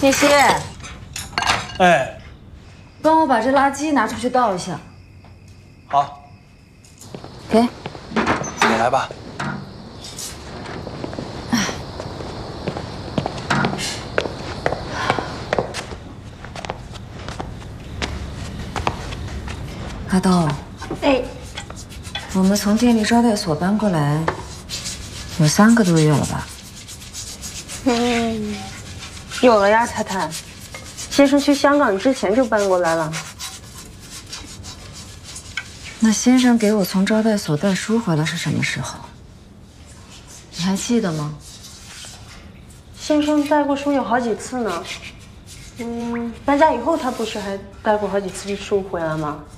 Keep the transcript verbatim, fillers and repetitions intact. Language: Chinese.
叶希， 哎， 帮我把这垃圾拿出去倒一下。 好， 给， 你来吧。 阿豆， 哎， 我们从电力招待所搬过来有三个多月了吧？ 嗯，有了呀，太太。先生去香港之前就搬过来了。 那先生给我从招待所带书回来是什么时候？你还记得吗？ 先生带过书有好几次呢。嗯，搬家以后他不是还带过好几次书回来吗？